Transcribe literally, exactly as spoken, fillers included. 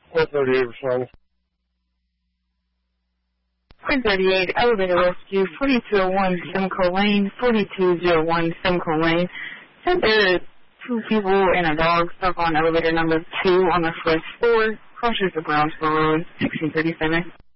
four thirty-eight responding. four thirty-eight, elevator rescue, forty-two oh one Simcoe Lane, forty-two oh one Simcoe Lane. Said there are two people and a dog stuck on elevator number two on the first floor, crosses the Brownsville Road, sixteen thirty-seven.